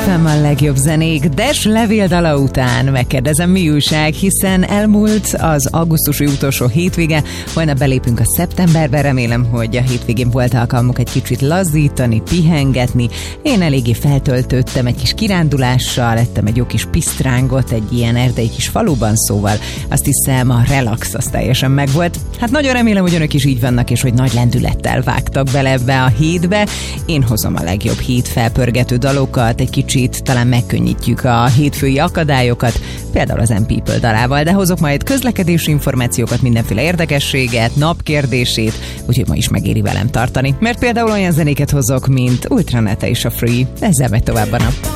FM a legjobb zenék, Des levéldala után megkérdezem, mi újság, hiszen elmúlt az augusztusi utolsó hétvége, holnap belépünk a szeptemberbe, remélem, hogy a hétvégén volt alkalmuk egy kicsit lazítani, pihengetni. Én eléggé feltöltöttem egy kis kirándulással, ettem egy jó kis pisztrángot egy ilyen erdei kis faluban, szóval azt hiszem a relax az teljesen megvolt. Hát nagyon remélem, hogy önök is így vannak, és hogy nagy lendülettel vágtak bele ebbe a hétbe. Én hozom a legjobb hét felpörgető dalokat, egy kicsit talán megkönnyítjük a hétfői akadályokat, például az M-People dalával, de hozok majd közlekedési információkat, mindenféle érdekességet, napkérdését, úgyhogy ma is megéri velem tartani, mert például olyan zenéket hozok, mint Ultranete és a Free. Ezzel megy tovább a nap.